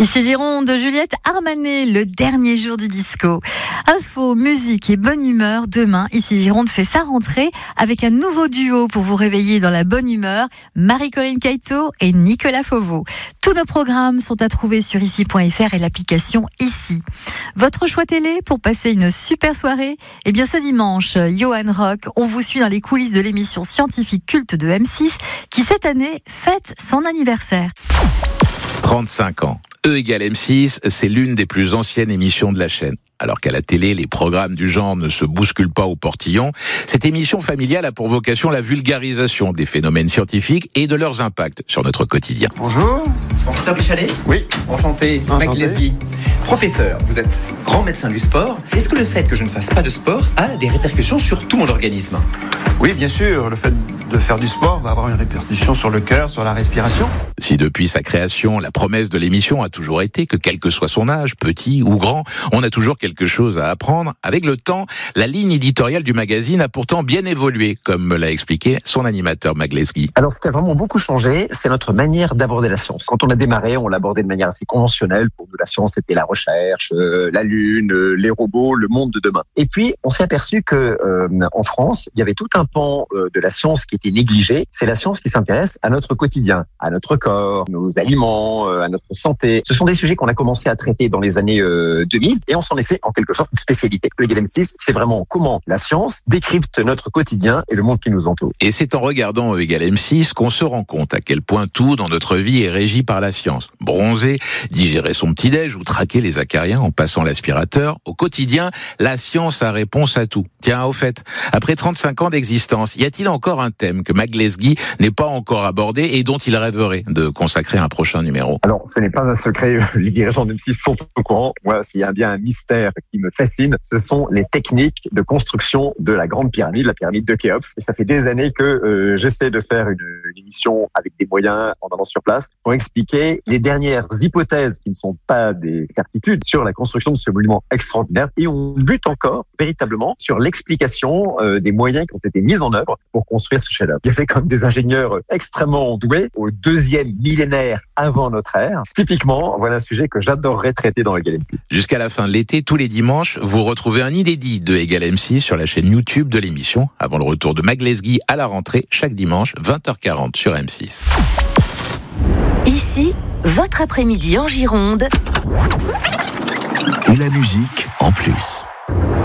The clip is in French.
Ici Gironde, Juliette Armanet, le dernier jour du disco. Info, musique et bonne humeur. Demain, ici Gironde fait sa rentrée avec un nouveau duo pour vous réveiller dans la bonne humeur. Marie-Corinne Caïto et Nicolas Fauveau. Tous nos programmes sont à trouver sur ici.fr et l'application Ici. Votre choix télé pour passer une super soirée? Eh bien, ce dimanche, Johan Rock, on vous suit dans les coulisses de l'émission scientifique culte de M6 qui, cette année, fête son anniversaire. 35 ans. E égale M6, c'est l'une des plus anciennes émissions de la chaîne. Alors qu'à la télé, les programmes du genre ne se bousculent pas au portillon, cette émission familiale a pour vocation la vulgarisation des phénomènes scientifiques et de leurs impacts sur notre quotidien. Bonjour. Professeur Bichalet ? Oui. Enchanté. Mac Lesguy. Professeur, vous êtes grand médecin du sport. Est-ce que le fait que je ne fasse pas de sport a des répercussions sur tout mon organisme ? Oui, bien sûr. Le fait de faire du sport va avoir une répercussion sur le cœur, sur la respiration. Si depuis sa création, la promesse de l'émission a toujours été que quel que soit son âge, petit ou grand, on a toujours quelque chose à apprendre, avec le temps, la ligne éditoriale du magazine a pourtant bien évolué, comme me l'a expliqué son animateur Mac Lesguy. Alors, ce qui a vraiment beaucoup changé, c'est notre manière d'aborder la science. Quand on a démarré, on l'abordait de manière assez conventionnelle. Pour nous, la science, c'était la recherche, la Lune, les robots, le monde de demain. Et puis, on s'est aperçu que en France, il y avait tout un pan de la science qui était négligé. C'est la science qui s'intéresse à notre quotidien, à notre corps, nos aliments, à notre santé. Ce sont des sujets qu'on a commencé à traiter dans les années 2000 et on s'en est fait en quelque sorte une spécialité. Le Égale M6, c'est vraiment comment la science décrypte notre quotidien et le monde qui nous entoure. Et c'est en regardant E égale M6 qu'on se rend compte à quel point tout dans notre vie est régi par la science. Bronzer, digérer son petit-déj ou traquer les acariens en passant l'aspirateur, au quotidien, la science a réponse à tout. Tiens, au fait, après 35 ans d'existence, y a-t-il encore un thème que Mac Lesguy n'est pas encore abordé et dont il rêverait de consacrer un prochain numéro? Alors, ce n'est pas un secret, les dirigeants de M6 sont au courant. Moi, s'il y a bien un mystère qui me fascine, ce sont les techniques de construction de la grande pyramide, la pyramide de Khéops. Et ça fait des années que j'essaie de faire une émission avec des moyens en allant sur place pour expliquer les dernières hypothèses qui ne sont pas des certitudes sur la construction de ce monument extraordinaire. Et on bute encore véritablement sur l'explication des moyens qui ont été mis en œuvre pour construire ce chef-d'œuvre. Il y avait quand même des ingénieurs extrêmement doués au 2e millénaire avant notre ère. Typiquement, voilà un sujet que j'adorerais traiter dans Égale M6. Jusqu'à la fin de l'été, tous les dimanches, vous retrouvez un inédit de Égale M6 sur la chaîne YouTube de l'émission, avant le retour de Mac Lesguy à la rentrée, chaque dimanche, 20h40 sur M6. Ici, votre après-midi en Gironde. Et la musique en plus.